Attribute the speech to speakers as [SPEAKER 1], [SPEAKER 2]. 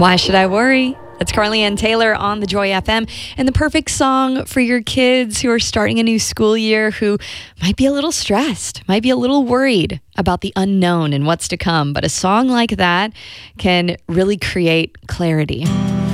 [SPEAKER 1] Why Should I Worry? That's Carly Ann Taylor on the Joy FM, and the perfect song for your kids who are starting a new school year, who might be a little stressed, might be a little worried about the unknown and what's to come. But a song like that can really create clarity.